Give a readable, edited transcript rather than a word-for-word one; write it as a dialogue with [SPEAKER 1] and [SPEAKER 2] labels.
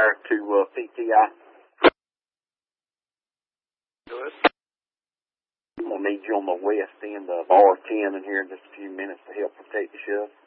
[SPEAKER 1] wire to PTI.
[SPEAKER 2] Good.
[SPEAKER 1] I'm going to need you on the west end of R10 in here in just a few minutes to help protect the shove.